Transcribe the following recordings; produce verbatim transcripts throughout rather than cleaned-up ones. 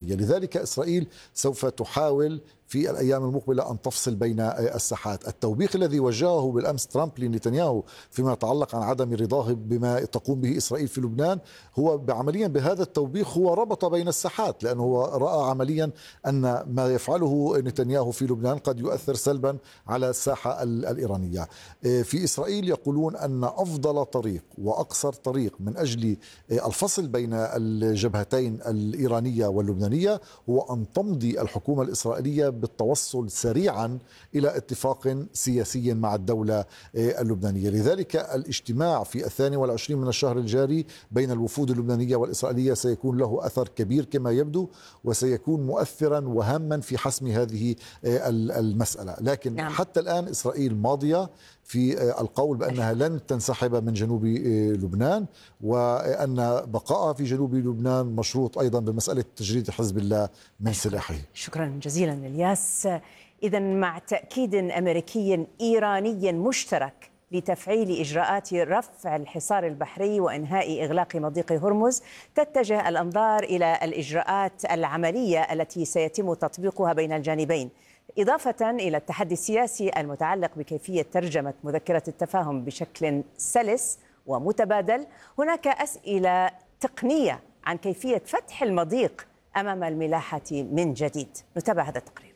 اللبنانية. لذلك إسرائيل سوف تحاول في الأيام المقبلة أن تفصل بين الساحات. التوبيخ الذي وجهه بالأمس ترامب لنتنياهو فيما يتعلق عن عدم رضاه بما تقوم به إسرائيل في لبنان، هو عمليا بهذا التوبيخ هو ربط بين الساحات، لأنه هو رأى عمليا أن ما يفعله نتنياهو في لبنان قد يؤثر سلبا على الساحة الإيرانية. في إسرائيل يقولون أن أفضل طريق وأقصر طريق من أجل الفصل بين الجبهتين الإيرانية واللبنانية هو أن تمضي الحكومة الإسرائيلية بالتوصل سريعا إلى اتفاق سياسي مع الدولة اللبنانية. لذلك الاجتماع في الثاني والعشرين من الشهر الجاري بين الوفود اللبنانية والإسرائيلية سيكون له أثر كبير كما يبدو، وسيكون مؤثرا وهاما في حسم هذه المسألة. لكن نعم. حتى الآن إسرائيل ماضية في القول بأنها لن تنسحب من جنوب لبنان، وأن بقائها في جنوب لبنان مشروط أيضا بمسألة تجريد حزب الله من سلاحه. شكرا جزيلا الياس. إذا مع تأكيد أمريكي إيراني مشترك لتفعيل إجراءات رفع الحصار البحري وإنهاء إغلاق مضيق هرمز، تتجه الأنظار إلى الإجراءات العملية التي سيتم تطبيقها بين الجانبين، إضافة إلى التحدي السياسي المتعلق بكيفية ترجمة مذكرة التفاهم بشكل سلس ومتبادل. هناك أسئلة تقنية عن كيفية فتح المضيق أمام الملاحة من جديد. نتابع هذا التقرير.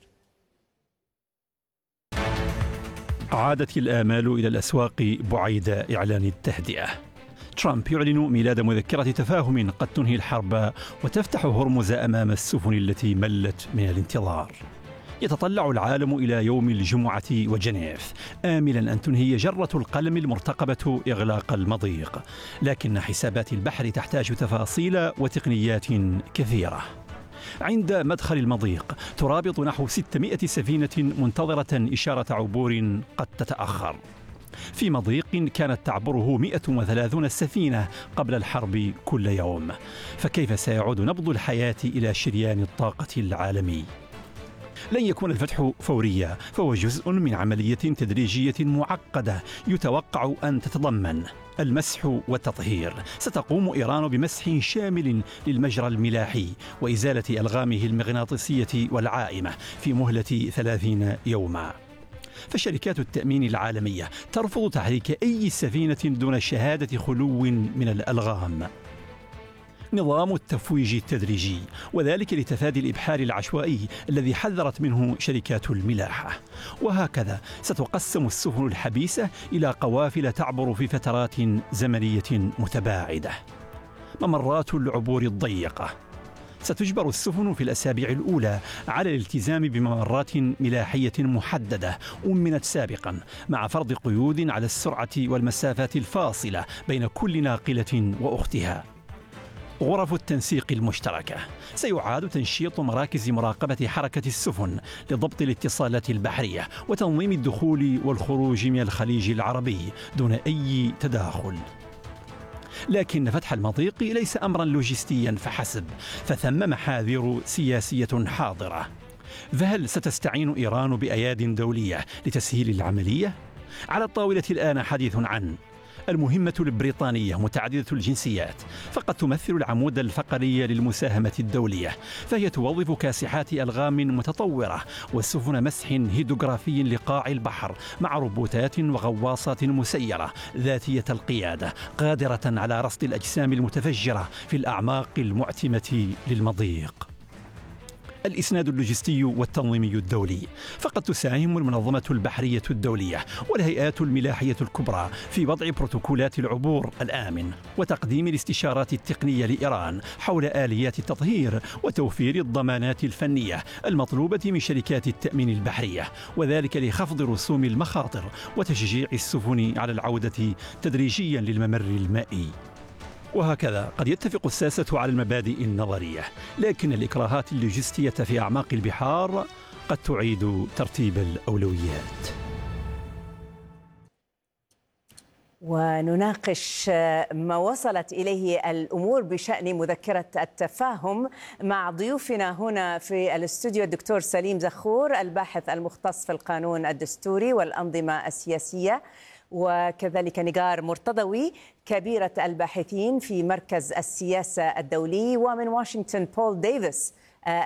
عادت الآمال إلى الأسواق بعيد إعلان التهدئة. ترامب يعلن ميلاد مذكرة تفاهم قد تنهي الحرب وتفتح هرمز أمام السفن التي ملت من الانتظار. يتطلع العالم إلى يوم الجمعة وجنيف آملا أن تنهي جرة القلم المرتقبة إغلاق المضيق، لكن حسابات البحر تحتاج تفاصيل وتقنيات كثيرة. عند مدخل المضيق ترابط نحو ستمائة سفينة منتظرة إشارة عبور قد تتأخر، في مضيق كانت تعبره مئة وثلاثين سفينة قبل الحرب كل يوم. فكيف سيعود نبض الحياة إلى شريان الطاقة العالمي؟ لن يكون الفتح فوريا، فهو جزء من عملية تدريجية معقدة يتوقع أن تتضمن المسح والتطهير. ستقوم إيران بمسح شامل للمجرى الملاحي وإزالة ألغامه المغناطيسية والعائمة في مهلة ثلاثين يوما. فشركات التأمين العالمية ترفض تحريك أي سفينة دون شهادة خلو من الألغام. نظام التفويج التدريجي، وذلك لتفادي الإبحار العشوائي الذي حذرت منه شركات الملاحة. وهكذا ستقسم السفن الحبيسة إلى قوافل تعبر في فترات زمنية متباعدة. ممرات العبور الضيقة، ستجبر السفن في الأسابيع الأولى على الالتزام بممرات ملاحية محددة أمنت سابقا، مع فرض قيود على السرعة والمسافات الفاصلة بين كل ناقلة وأختها. غرف التنسيق المشتركة، سيعاد تنشيط مراكز مراقبة حركة السفن لضبط الاتصالات البحرية وتنظيم الدخول والخروج من الخليج العربي دون أي تداخل. لكن فتح المضيق ليس أمرا لوجستيا فحسب، فثم محاذير سياسية حاضرة. فهل ستستعين إيران بأياد دولية لتسهيل العملية؟ على الطاولة الآن حديث عن المهمة البريطانية متعددة الجنسيات، فقد تمثل العمود الفقري للمساهمة الدولية، فهي توظف كاسحات ألغام متطورة وسفن مسح هيدروغرافي لقاع البحر مع روبوتات وغواصات مسيرة ذاتية القيادة قادرة على رصد الأجسام المتفجرة في الأعماق المعتمة للمضيق. الإسناد اللوجستي والتنظيمي الدولي، فقد تساهم المنظمة البحرية الدولية والهيئات الملاحية الكبرى في وضع بروتوكولات العبور الآمن وتقديم الاستشارات التقنية لإيران حول آليات التطهير وتوفير الضمانات الفنية المطلوبة من شركات التأمين البحرية، وذلك لخفض رسوم المخاطر وتشجيع السفن على العودة تدريجيا للممر المائي. وهكذا قد يتفق الساسة على المبادئ النظرية، لكن الإكراهات اللوجستية في أعماق البحار قد تعيد ترتيب الأولويات. ونناقش ما وصلت إليه الأمور بشأن مذكرة التفاهم مع ضيوفنا هنا في الاستوديو الدكتور سليم زخور، الباحث المختص في القانون الدستوري والأنظمة السياسية، وكذلك نجار مرتضوي كبيرة الباحثين في مركز السياسة الدولي، ومن واشنطن بول ديفيس